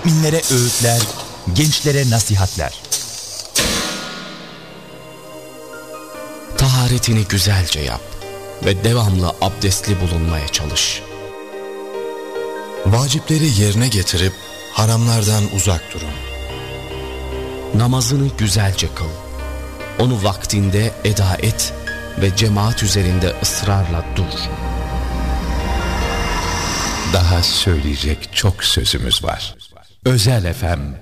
müminlere öğütler, gençlere nasihatler. Taharetini güzelce yap ve devamlı abdestli bulunmaya çalış. Vacipleri yerine getirip haramlardan uzak durun. Namazını güzelce kıl. Onu vaktinde eda et ve cemaat üzerinde ısrarla dur. Daha söyleyecek çok sözümüz var. Özel FM